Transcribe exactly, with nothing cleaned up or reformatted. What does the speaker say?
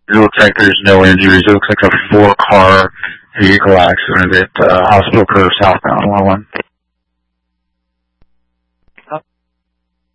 It looks like there's no injuries. It looks like a four-car vehicle accident at uh, Hospital Curve southbound one oh one.